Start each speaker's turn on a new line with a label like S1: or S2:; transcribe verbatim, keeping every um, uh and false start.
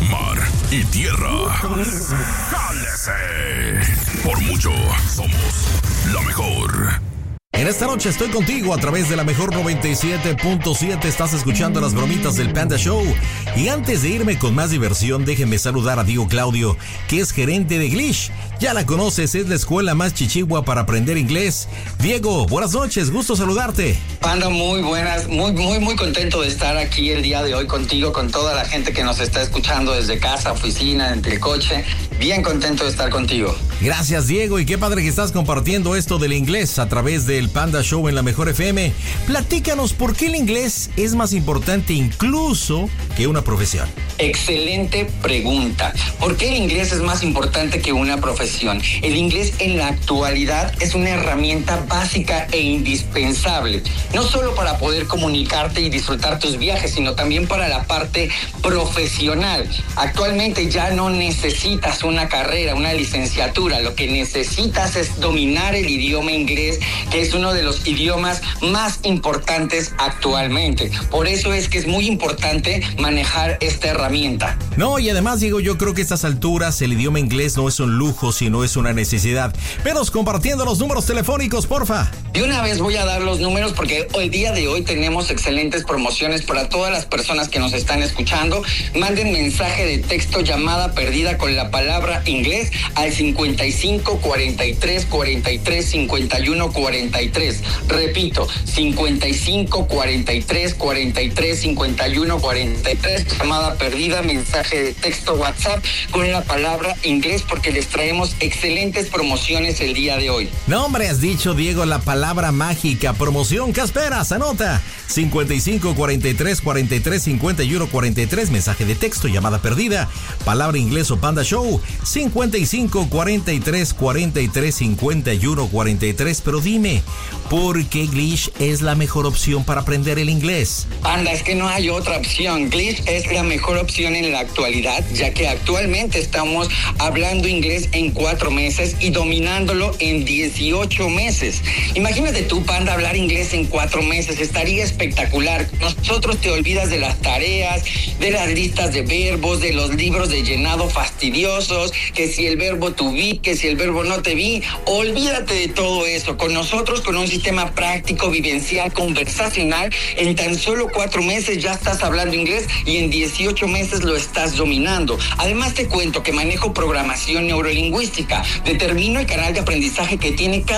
S1: mar y tierra. ¡Cálese! Por mucho, somos la mejor. En esta noche estoy contigo a través de la mejor noventa y siete punto siete. Estás escuchando las bromitas del Panda Show. Y antes de irme con más diversión, déjenme saludar a Diego Claudio, que es gerente de Glish. Ya la conoces, es la escuela más chichigua para aprender inglés. Diego, buenas noches, gusto saludarte.
S2: Panda, muy buenas, muy, muy, muy contento de estar aquí el día de hoy contigo, con toda la gente que nos está escuchando desde casa, oficina, entre el coche. Bien contento de estar contigo.
S1: Gracias, Diego, y qué padre que estás compartiendo esto del inglés a través del Panda Show en la Mejor F M. Platícanos por qué el inglés es más importante incluso que una profesión.
S2: Excelente pregunta. ¿Por qué el inglés es más importante que una profesión? El inglés en la actualidad es una herramienta básica e indispensable, no solo para poder comunicarte y disfrutar tus viajes, sino también para la parte profesional. Actualmente ya no necesitas una carrera, una licenciatura. Lo que necesitas es dominar el idioma inglés, que es uno de los idiomas más importantes actualmente. Por eso es que es muy importante manejar esta herramienta.
S1: No, y además, Diego, yo creo que a estas alturas el idioma inglés no es un lujo, sino es una necesidad. Venos compartiendo los números telefónicos, porfa.
S2: De una vez voy a dar los números porque el día de hoy tenemos excelentes promociones para todas las personas que nos están escuchando. Manden mensaje de texto, llamada perdida con la palabra inglés al cincuenta y cinco, cuarenta y tres, cuarenta y tres, cincuenta y uno, cuarenta y tres. Repito, cincuenta y cinco, cuarenta y tres, cuarenta y tres, cincuenta y uno, cuarenta y tres. Llamada perdida, mensaje de texto WhatsApp con la palabra inglés, porque les traemos excelentes promociones el día de hoy.
S1: No, hombre, has dicho, Diego, la palabra mágica. Promoción, ¿qué esperas? Anota. cincuenta y cinco, cuarenta y tres, cuarenta y tres, cincuenta y uno, cuarenta y tres. Mensaje de texto, llamada perdida, palabra inglés o Panda Show. cincuenta y cinco, cuarenta y tres, cuarenta y tres, cincuenta y uno, cuarenta y tres. Pero dime, ¿por qué Glish es la mejor opción para aprender el inglés?
S2: Panda, es que no hay otra opción. Glish es la mejor opción en la actualidad, ya que actualmente estamos hablando inglés en cuatro meses y dominándolo en dieciocho meses. Imagínate tú, Panda, hablar inglés en cuatro meses. Estaría espectacular. Nosotros te olvidas de las tareas, de las listas de verbos, de los libros de llenado fastidiosos, que si el verbo to be, que si el verbo no te vi. Olvídate de todo eso. Con nosotros, con un sistema práctico, vivencial, conversacional, en tan solo cuatro meses ya estás hablando inglés y en dieciocho meses lo estás dominando. Además, te cuento que manejo programación neurolingüística. Determino el canal de aprendizaje que tiene cada